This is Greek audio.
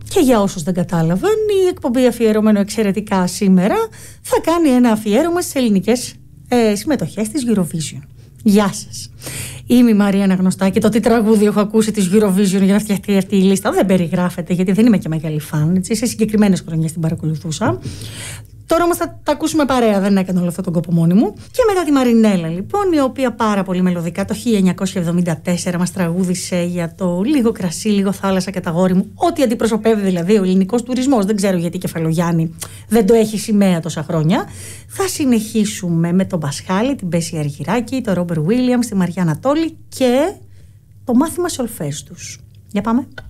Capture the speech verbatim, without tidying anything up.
Και για όσους δεν κατάλαβαν, η εκπομπή αφιερωμένο εξαιρετικά σήμερα θα κάνει ένα αφιέρωμα στις ελληνικές ε, συμμετοχές της Eurovision. Γεια σας. Είμαι η Μαρία Αναγνωστάκη. Το τι τραγούδι έχω ακούσει της Eurovision για να φτιαχτεί αυτή η λίστα δεν περιγράφεται, γιατί δεν είμαι και μεγάλη φαν. Έτσι, σε συγκεκριμένες χρονιές την παρακολουθούσα. Τώρα όμως θα τα ακούσουμε παρέα, δεν έκανε όλο αυτό τον κόπο μόνη μου. Και μετά τη Μαρινέλα, λοιπόν, η οποία πάρα πολύ μελωδικά το χίλια εννιακόσια εβδομήντα τέσσερα μας τραγούδισε για το λίγο κρασί, λίγο θάλασσα και τα γόρι μου. Ό,τι αντιπροσωπεύει δηλαδή ο ελληνικός τουρισμός. Δεν ξέρω γιατί η Κεφαλογιάννη δεν το έχει σημαία τόσα χρόνια. Θα συνεχίσουμε με τον Πασχάλη, την Πέση Αργυράκη, τον Ρόμπερ Βίλιαμς, τη Μαριά Ανατόλη και το μάθημα σολφές τους. Για πάμε.